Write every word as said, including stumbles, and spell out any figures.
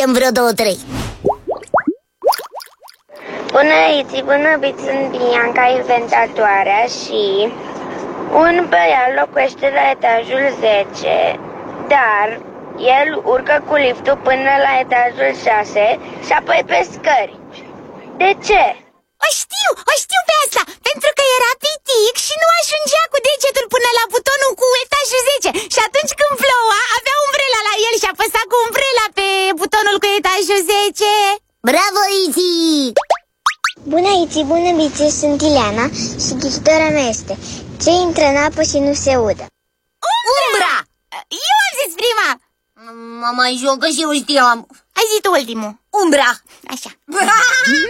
facem vreo două, trei. Bună, Iti, bună, Biți, sunt Bianca, inventatoarea și un băiat locuiește la etajul zece, dar el urcă cu liftul până la etajul șase și apoi pe scări. De ce? O știu, o știu pe asta, pentru că era pitic și nu ajungea cu degetul până la butonul cu etajul zece. Și atunci când ploua, avea umbrela la el și apăsa cu umbrela pe butonul cu etajul zece. Bravo, Iti! Bună, Iti, bună, Bici, sunt Ileana și ghicitora mea este: ce intră în apă și nu se udă? Umbra! Eu am zis prima. Mă mai joc, că și eu știam. Ai zis tu ultimul. Umbra. Așa.